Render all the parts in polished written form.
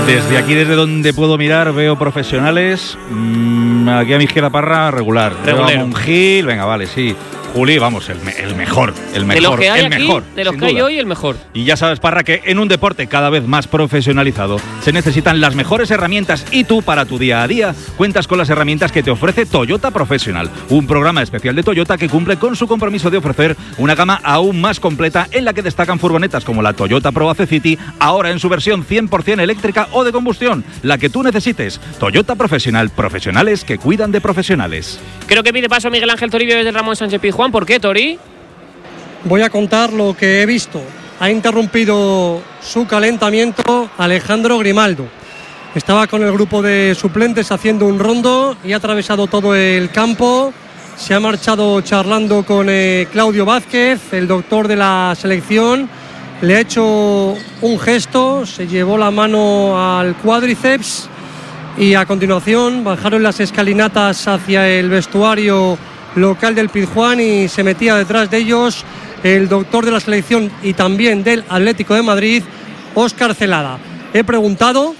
Desde aquí, desde donde puedo mirar, veo profesionales. Aquí a mi izquierda, Parra, regular. Veo a Monjil, venga, vale, sí. Juli, vamos, el mejor. De los que hay aquí, de los que hay hoy, el mejor. Y ya sabes, Parra, que en un deporte cada vez más profesionalizado se necesitan las mejores herramientas y tú, para tu día a día, cuentas con las herramientas que te ofrece Toyota Professional, un programa especial de Toyota que cumple con su compromiso de ofrecer una gama aún más completa en la que destacan furgonetas como la Toyota Pro Ace City, ahora en su versión 100% eléctrica o de combustión, la que tú necesites. Toyota Professional, profesionales que cuidan de profesionales. Creo que pide paso Miguel Ángel Toribio desde Ramón Sánchez Pizjuán. ¿Por qué, Tori? Voy a contar lo que he visto. Ha interrumpido su calentamiento Alejandro Grimaldo. Estaba con el grupo de suplentes haciendo un rondo y ha atravesado todo el campo. Se ha marchado charlando con Claudio Vázquez, el doctor de la selección. Le ha hecho un gesto, se llevó la mano al cuádriceps y a continuación bajaron las escalinatas hacia el vestuario local del Pizjuán y se metía detrás de ellos el doctor de la selección y también del Atlético de Madrid, Óscar Celada. He preguntado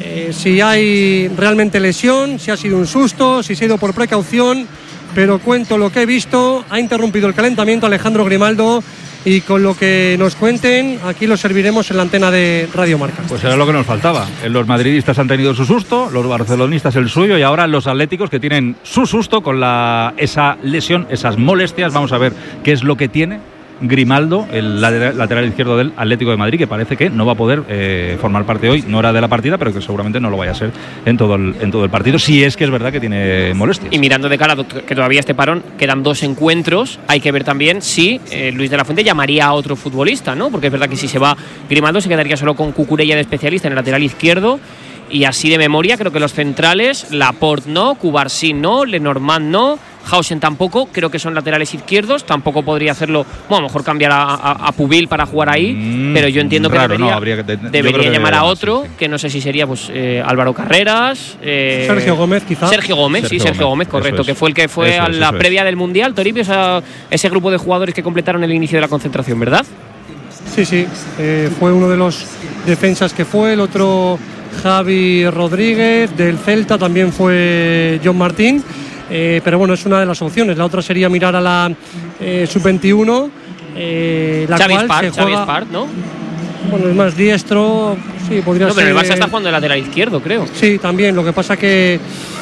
si hay realmente lesión, si ha sido un susto, si se ha ido por precaución, pero cuento lo que he visto. Ha interrumpido el calentamiento Alejandro Grimaldo y con lo que nos cuenten aquí lo serviremos en la antena de Radio Marca. Pues era lo que nos faltaba. Los madridistas han tenido su susto, los barcelonistas el suyo y ahora los atléticos que tienen su susto con esa lesión, esas molestias. Vamos a ver qué es lo que tiene Grimaldo, el lateral izquierdo del Atlético de Madrid, que parece que no va a poder formar parte hoy. No era de la partida, pero que seguramente no lo vaya a ser en todo el partido, si es que es verdad que tiene molestias. Y mirando de cara que todavía este parón, quedan 2 encuentros, hay que ver también si Luis de la Fuente llamaría a otro futbolista, ¿no? Porque es verdad que si se va Grimaldo se quedaría solo con Cucurella de especialista en el lateral izquierdo. Y así de memoria creo que los centrales, Laporte no, Cubarsí no, Lenormand no, Hausen tampoco, creo que son laterales izquierdos, tampoco podría hacerlo, bueno, a lo mejor cambiar a Pubil para jugar ahí, pero yo entiendo que debería llamar a otro, sí. Que no sé si sería pues Álvaro Carreras, Sergio Gómez quizás. Sergio Gómez, correcto, que fue el que fue a la previa del Mundial, Toribio, ese grupo de jugadores que completaron el inicio de la concentración, ¿verdad? Sí, fue uno de los defensas que fue, el otro Javi Rodríguez, del Celta también fue John Martín, pero bueno, es una de las opciones. La otra sería mirar a la sub-21, la Xavi cual Espart, se juega, Xavi Espart, ¿no? Bueno, es más diestro, sí, podría ser. Pero el Barça está jugando de lateral izquierdo, creo. Sí, también, lo que pasa que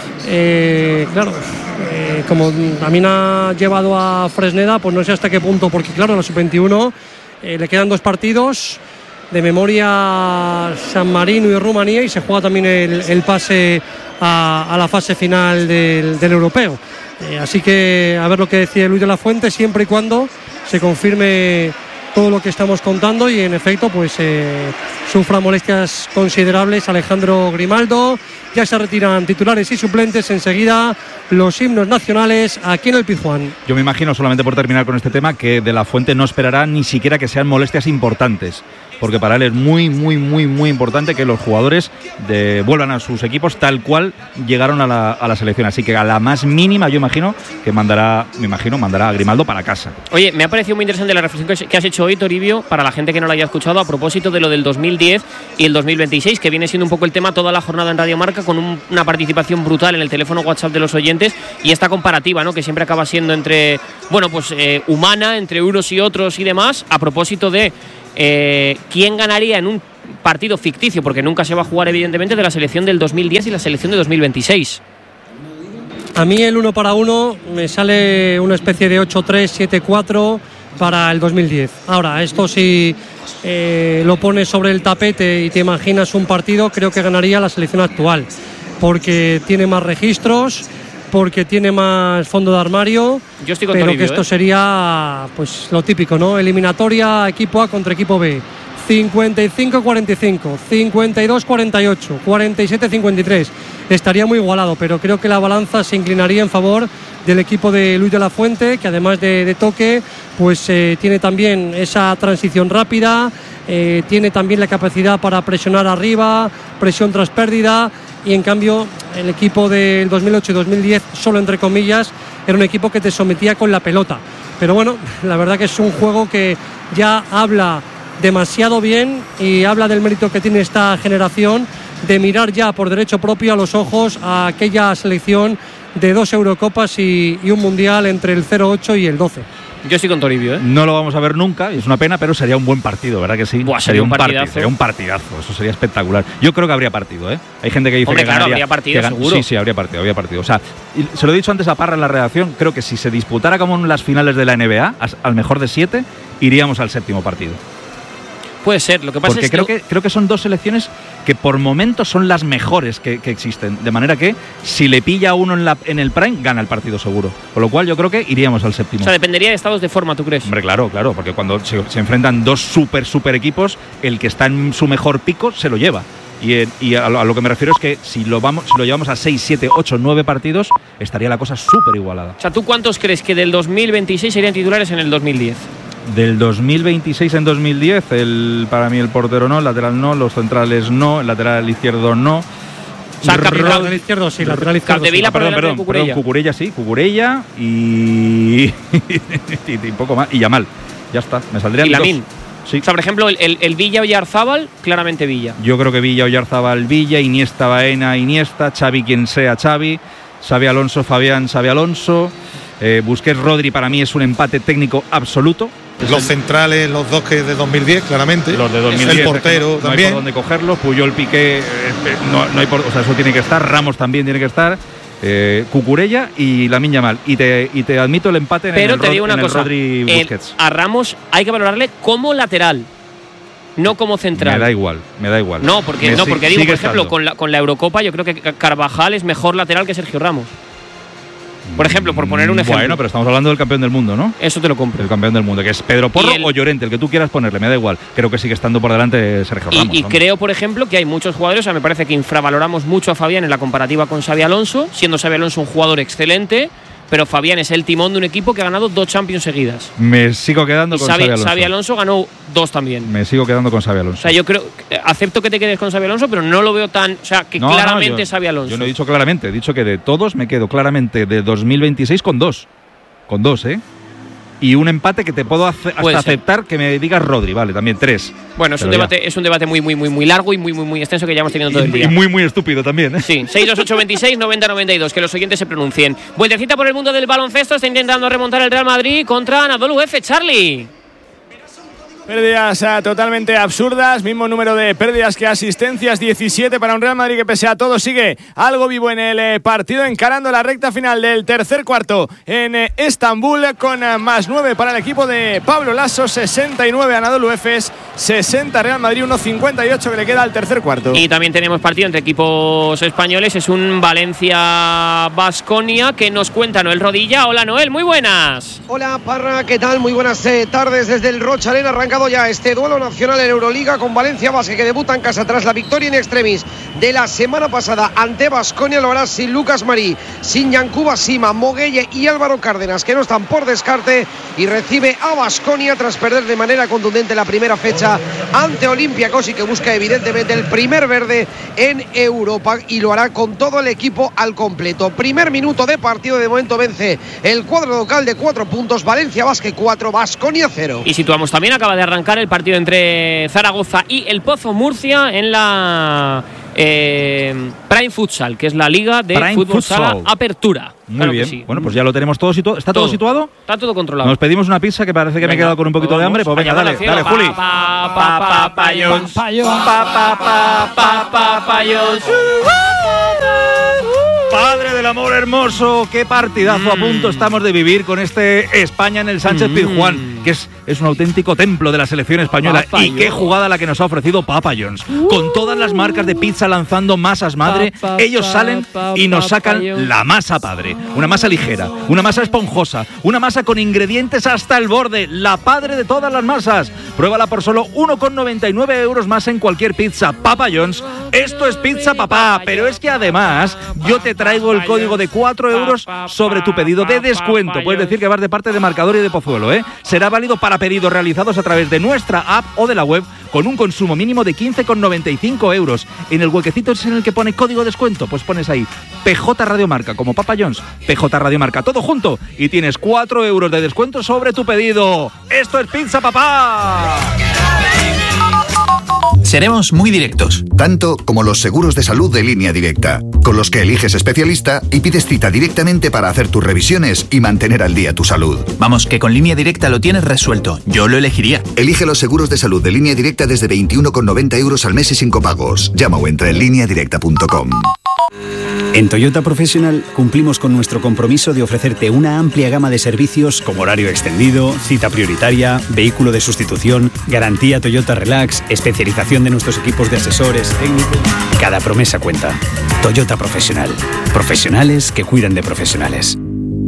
claro, como también ha llevado a Fresneda, pues no sé hasta qué punto, porque claro, a la sub-21 le quedan 2 partidos de memoria, San Marino y Rumanía, y se juega también el pase a la fase final del europeo. Así que a ver lo que decide Luis de la Fuente, siempre y cuando se confirme todo lo que estamos contando y en efecto pues sufra molestias considerables Alejandro Grimaldo. Ya se retiran titulares y suplentes, enseguida los himnos nacionales aquí en el Pizjuán. Yo me imagino, solamente por terminar con este tema, que de la Fuente no esperará ni siquiera que sean molestias importantes, porque para él es muy, muy, muy, muy importante que los jugadores vuelvan a sus equipos tal cual llegaron a la selección. Así que a la más mínima yo imagino que mandará a Grimaldo para casa. Oye, me ha parecido muy interesante la reflexión que has hecho hoy, Toribio, para la gente que no la haya escuchado, a propósito de lo del 2010 y el 2026, que viene siendo un poco el tema toda la jornada en Radio Marca, con una participación brutal en el teléfono WhatsApp de los oyentes y esta comparativa, ¿no?, que siempre acaba siendo entre, bueno, pues humana, entre unos y otros y demás, a propósito de quién ganaría en un partido ficticio, porque nunca se va a jugar evidentemente, de la selección del 2010 y la selección de 2026. A mí el 1 para 1 me sale una especie de 8-3, 7-4 para el 2010. Ahora, esto si lo pones sobre el tapete y te imaginas un partido, creo que ganaría la selección actual, porque tiene más registros, porque tiene más fondo de armario. Yo estoy con pero Toribio, que esto sería pues lo típico, ¿no? Eliminatoria equipo A contra equipo B. 55-45, 52-48, 47-53. Estaría muy igualado, pero creo que la balanza se inclinaría en favor del equipo de Luis de la Fuente, que además de toque, pues tiene también esa transición rápida, tiene también la capacidad para presionar arriba, presión tras pérdida, y en cambio el equipo del 2008 y 2010, solo entre comillas, era un equipo que te sometía con la pelota. Pero bueno, la verdad que es un juego que ya habla demasiado bien y habla del mérito que tiene esta generación de mirar ya por derecho propio a los ojos a aquella selección de 2 Eurocopas y un Mundial entre el 08 y el 12. Yo estoy con Toribio, ¿eh? No lo vamos a ver nunca, y es una pena, pero sería un buen partido, ¿verdad que sí? Buah, sería un partidazo. Sería un partidazo, eso sería espectacular. Yo creo que habría partido, ¿eh? Hay gente que dice Hombre, que claro, ganaría, habría partido, seguro. Sí, habría partido. O sea, se lo he dicho antes a Parra en la redacción, creo que si se disputara como en las finales de la NBA, al mejor de 7, iríamos al 7º partido. Puede ser, lo que pasa porque es creo que son 2 selecciones que por momentos son las mejores que existen, de manera que si le pilla a uno en el prime, gana el partido seguro, con lo cual yo creo que iríamos al 7º. O sea, dependería de estados de forma, ¿tú crees? Hombre, claro, porque cuando se enfrentan 2 super equipos, el que está en su mejor pico se lo lleva. Y a lo que me refiero es que si lo llevamos a 6, 7, 8, 9 partidos, estaría la cosa súper igualada. O sea, ¿tú cuántos crees que del 2026 serían titulares en el 2010? Del 2026 en 2010, para mí el portero no, el lateral no, los centrales no, el lateral izquierdo no. O sea, lateral izquierdo sí, lateral izquierdo. Capdevila, perdón, Cucurella sí, Cucurella y poco más, y Yamal. Ya está, me saldrían y Lamine. Sí. O sea, por ejemplo, el Villa Oyarzábal, claramente Villa. Yo creo que Villa, Oyarzábal, Villa, Iniesta, Baena, Iniesta, Xavi, quien sea Xavi, Xavi Alonso, Fabián, Xavi Alonso. Busquets, Rodri para mí es un empate técnico absoluto. Los centrales, los 2 que de 2010, claramente. Los de 2010. El portero no también. No hay por dónde cogerlos. Puyol, Piqué, no hay o sea, eso tiene que estar. Ramos también tiene que estar. Cucurella y Lamine Yamal. Y te admito el empate en el, te digo una cosa, Rodri Busquets. A Ramos hay que valorarle como lateral, no como central. Me da igual. No, porque digo, por ejemplo, con la Eurocopa yo creo que Carvajal es mejor lateral que Sergio Ramos. Por ejemplo, por poner un ejemplo. Bueno, pero estamos hablando del campeón del mundo, ¿no? Eso te lo compro. El campeón del mundo, que es Pedro Porro o Llorente, el que tú quieras ponerle, me da igual. Creo que sigue estando por delante Sergio Ramos. Y creo, por ejemplo, que hay muchos jugadores, o sea, me parece que infravaloramos mucho a Fabián en la comparativa con Xabi Alonso, siendo Xabi Alonso un jugador excelente, pero Fabián es el timón de un equipo que ha ganado 2 Champions seguidas. Me sigo quedando con Xabi Alonso. Xabi Alonso ganó 2 también. Me sigo quedando con Xabi Alonso. O sea, yo creo, acepto que te quedes con Xabi Alonso, pero no lo veo tan, o sea, que claramente es Xabi Alonso. Yo no he dicho claramente, he dicho que de todos me quedo claramente de 2026 con 2. Con 2, ¿eh? Y un empate que te puedo hasta aceptar que me digas Rodri, vale, también 3. Bueno, es un debate muy largo y muy extenso que ya hemos tenido todo el día. Y muy estúpido también, ¿eh? Sí, 628269092, que los oyentes se pronuncien. Vueltecita por el mundo del baloncesto, está intentando remontar el Real Madrid contra Anadolu Efes, Charlie. Pérdidas totalmente absurdas, mismo número de pérdidas que asistencias, 17 para un Real Madrid que pese a todo sigue algo vivo en el partido, encarando la recta final del tercer cuarto en Estambul, con más 9 para el equipo de Pablo Lasso, 69 Anadolu Efes, 60 Real Madrid, 1.58 que le queda al tercer cuarto. Y también tenemos partido entre equipos españoles, es un Valencia-Baskonia que nos cuenta Noel Rodilla. Hola Noel, muy buenas. Hola Parra, ¿qué tal? Muy buenas tardes desde el Rocha Arena. Arranca ya este duelo nacional en Euroliga con Valencia Basket, que debuta en casa tras la victoria in extremis de la semana pasada ante Baskonia. Lo hará sin Lucas Marí, sin Yankuba Sima, Moguelle y Álvaro Cárdenas, que no están por descarte, y recibe a Baskonia tras perder de manera contundente la primera fecha ante Olympiacos, y que busca evidentemente el primer verde en Europa, y lo hará con todo el equipo al completo. Primer minuto de partido, de momento vence el cuadro local de 4 puntos, Valencia Basket 4, Baskonia 0. Y situamos también, acaba de arrancar el partido entre Zaragoza y el Pozo Murcia en la Prime Futsal, que es la liga de Prime fútbol Futsal. sala Apertura. Muy claro bien. Que sí. Bueno, pues ya lo tenemos todo situado. ¿Está todo situado? Está todo controlado. Nos pedimos una pizza, que parece que me he quedado con un poquito de hambre. Pues venga, dale, Juli. Padre del amor hermoso, qué partidazo a punto estamos de vivir con este España en el Sánchez Pizjuán, que es un auténtico templo de la selección española. Y qué jugada la que nos ha ofrecido Papa John's, con todas las marcas de pizza lanzando masas madre. Ellos salen y nos sacan la masa padre, una masa ligera, una masa esponjosa, una masa con ingredientes hasta el borde, la padre de todas las masas. Pruébala por solo 1,99 euros más en cualquier pizza. Papa John's, esto es pizza papá, pero es que además yo te traigo el código de 4 euros sobre tu pedido de descuento. Puedes decir que vas de parte de Marcador y de Pozuelo, ¿eh? Será válido para pedidos realizados a través de nuestra app o de la web, con un consumo mínimo de 15,95 euros. En el huequecito es en el que pone código descuento, pues pones ahí PJ Radio Marca, como Papa John's, PJ Radio Marca, todo junto, y tienes 4 euros de descuento sobre tu pedido. ¡Esto es pizza papá! Seremos muy directos. Tanto como los seguros de salud de Línea Directa, con los que eliges especialista y pides cita directamente para hacer tus revisiones y mantener al día tu salud. Vamos, que con Línea Directa lo tienes resuelto. Yo lo elegiría. Elige los seguros de salud de Línea Directa desde 21,90 € al mes y sin copagos. Llama o entra en lineadirecta.com. En Toyota Professional cumplimos con nuestro compromiso de ofrecerte una amplia gama de servicios como horario extendido, cita prioritaria, vehículo de sustitución, garantía Toyota Relax, especialización de nuestros equipos de asesores, técnicos. Cada promesa cuenta. Toyota Professional. Profesionales que cuidan de profesionales.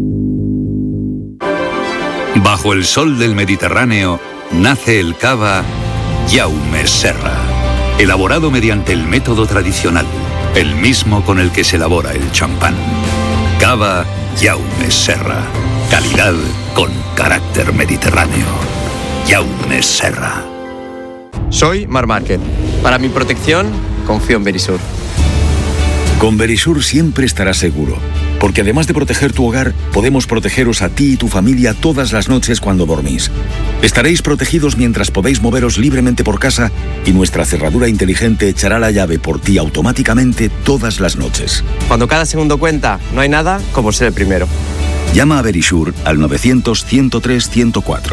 Bajo el sol del Mediterráneo nace el cava Jaume Serra, elaborado mediante el método tradicional, el mismo con el que se elabora el champán. Cava Jaume Serra, calidad con carácter mediterráneo. Jaume Serra. Soy Mar Márquez. Para mi protección, confío en Verisur. Con Verisur siempre estarás seguro, porque además de proteger tu hogar, podemos protegeros a ti y tu familia todas las noches cuando dormís. Estaréis protegidos mientras podéis moveros libremente por casa y nuestra cerradura inteligente echará la llave por ti automáticamente todas las noches. Cuando cada segundo cuenta, no hay nada como ser el primero. Llama a Verisur al 900-103-104.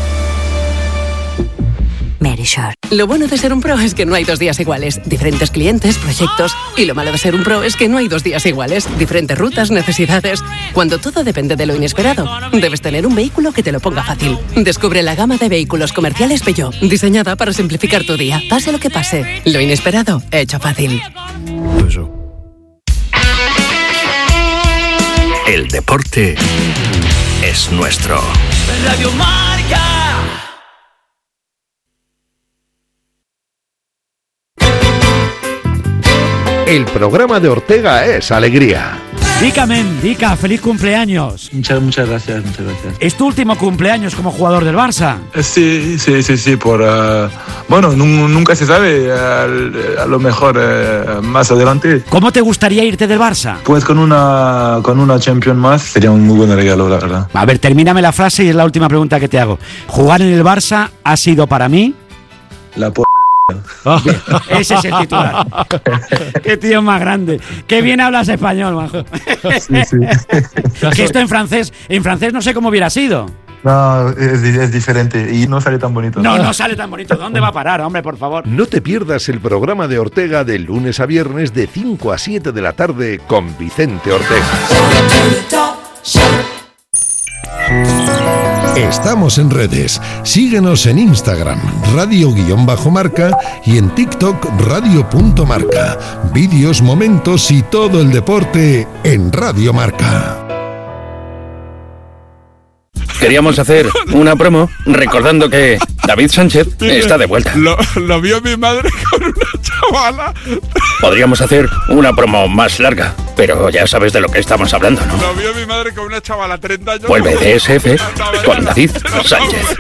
Verisur. Lo bueno de ser un pro es que no hay 2 días iguales. Diferentes clientes, proyectos. Y lo malo de ser un pro es que no hay 2 días iguales. Diferentes rutas, necesidades. Cuando todo depende de lo inesperado, debes tener un vehículo que te lo ponga fácil. Descubre la gama de vehículos comerciales Peugeot, diseñada para simplificar tu día. Pase lo que pase, lo inesperado, hecho fácil. El deporte es nuestro. Radio Marca. El programa de Ortega es alegría. Dica, feliz cumpleaños. Muchas gracias. ¿Es tu último cumpleaños como jugador del Barça? Sí, bueno, nunca se sabe, a lo mejor más adelante. ¿Cómo te gustaría irte del Barça? Pues con una Champions más, sería un muy buen regalo, la verdad. A ver, termíname la frase y es la última pregunta que te hago. ¿Jugar en el Barça ha sido para mí? Ese es el titular. Qué tío más grande. Qué bien hablas español, majo. Sí. Que esto en francés no sé cómo hubiera sido. No, es diferente y no sale tan bonito. No sale tan bonito. ¿Dónde va a parar, hombre, por favor? No te pierdas el programa de Ortega de lunes a viernes de 5 a 7 de la tarde con Vicente Ortega. Estamos en redes. Síguenos en Instagram, radio_marca, y en TikTok, radio.marca. Vídeos, momentos y todo el deporte en Radio Marca. Queríamos hacer una promo recordando que David Sánchez está de vuelta. Lo vio mi madre con una chavala. Podríamos hacer una promo más larga, pero ya sabes de lo que estamos hablando, ¿no? Lo vio mi madre con una chavala, 30 años. Vuelve DSF con David Sánchez.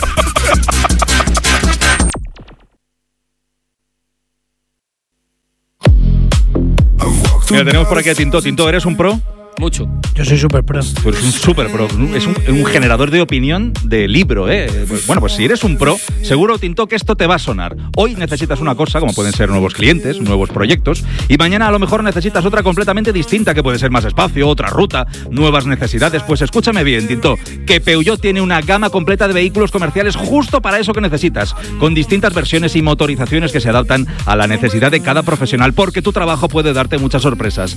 Mira, tenemos por aquí a Tinto. Tinto, ¿eres un pro? Mucho. Yo soy súper pro. Pues un súper pro. Es un generador de opinión de libro, ¿eh? Bueno, pues si eres un pro, seguro, Tinto, que esto te va a sonar. Hoy necesitas una cosa, como pueden ser nuevos clientes, nuevos proyectos, y mañana a lo mejor necesitas otra completamente distinta, que puede ser más espacio, otra ruta, nuevas necesidades. Pues escúchame bien, Tinto, que Peugeot tiene una gama completa de vehículos comerciales justo para eso que necesitas, con distintas versiones y motorizaciones que se adaptan a la necesidad de cada profesional, porque tu trabajo puede darte muchas sorpresas.